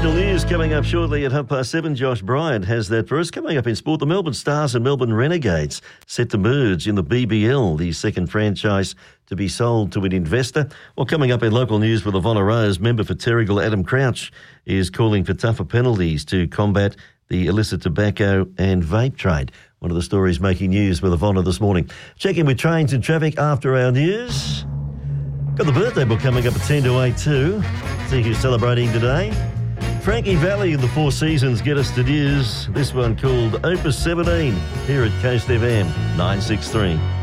International news coming up shortly at 7:30. Josh Bryant has that for us. Coming up in sport, the Melbourne Stars and Melbourne Renegades set to merge in the BBL, the second franchise to be sold to an investor. Well, coming up in local news with Ivonna Rose, member for Terrigal Adam Crouch is calling for tougher penalties to combat the illicit tobacco and vape trade. One of the stories making news with Ivonna this morning. Checking with trains and traffic after our news. Got the birthday book coming up at 10 to 8 too. See who's celebrating today. Frankie Valli and the Four Seasons get us to news. This one called Opus 17 here at Coast FM 963.